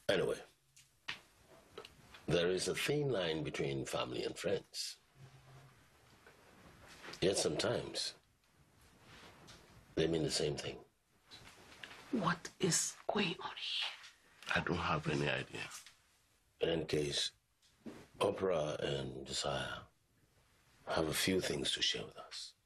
Anyway, there is a thin line between family and friends. Yet sometimes they mean the same thing. What is going on here? I don't have any idea. In any case, Oprah and Desire have a few things to share with us.